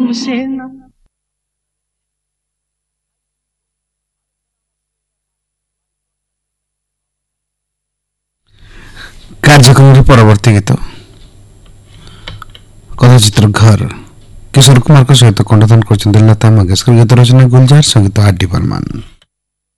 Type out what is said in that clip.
तुमसे न कार्यक्रम परवर्ती गीत कथाचित्र घर किशोर कुमार सहित कंठदान कर लता मंगेशकर गीत रचना गुलजार संगीत आर डी बर्मन।